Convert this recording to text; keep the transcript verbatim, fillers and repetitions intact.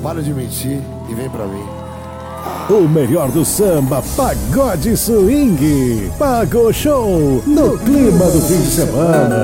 para de mentir e vem pra mim. O melhor do samba, pagode swing. Pago Show, no clima do fim de semana.